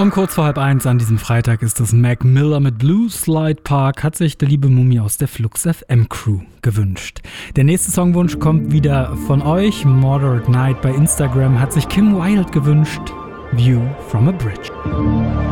Um kurz vor 12:30 an diesem Freitag ist es Mac Miller mit Blue Slide Park, hat sich der liebe Mummi aus der Flux FM Crew gewünscht. Der nächste Songwunsch kommt wieder von euch. Moderate Night bei Instagram hat sich Kim Wilde gewünscht. View from a Bridge.